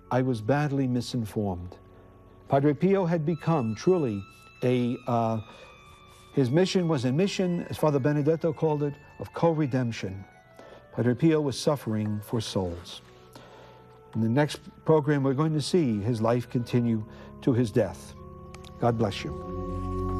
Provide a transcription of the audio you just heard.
I was badly misinformed. Padre Pio had become truly his mission was a mission, as Father Benedetto called it, of co-redemption. Padre Pio was suffering for souls. In the next program, we're going to see his life continue to his death. God bless you.